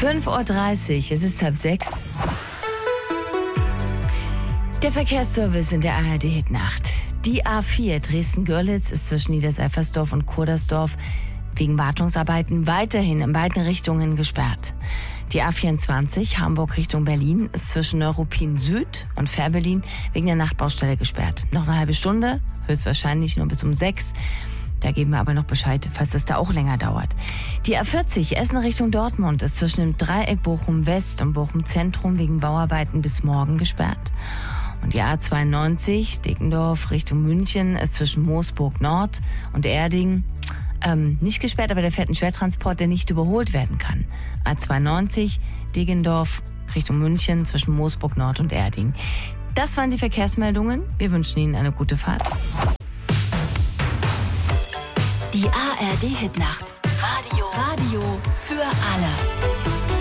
5:30 Uhr, es ist 5:30. Der Verkehrsservice in der ARD-Hitnacht. Die A4 Dresden-Görlitz ist zwischen Niederseifersdorf und Kurdersdorf wegen Wartungsarbeiten weiterhin in beiden Richtungen gesperrt. Die A24 Hamburg Richtung Berlin ist zwischen Neuruppin Süd und Fährberlin wegen der Nachtbaustelle gesperrt. Noch eine halbe Stunde, höchstwahrscheinlich nur bis um 6. Da geben wir aber noch Bescheid, falls es da auch länger dauert. Die A40 Essen Richtung Dortmund ist zwischen dem Dreieck Bochum West und Bochum Zentrum wegen Bauarbeiten bis morgen gesperrt. Und die A92 Deckendorf Richtung München ist zwischen Moosburg Nord und Erding nicht gesperrt, aber da fährt ein Schwertransport, der nicht überholt werden kann. A92 Deckendorf Richtung München zwischen Moosburg Nord und Erding. Das waren die Verkehrsmeldungen. Wir wünschen Ihnen eine gute Fahrt. Die ARD Hitnacht. Radio für alle.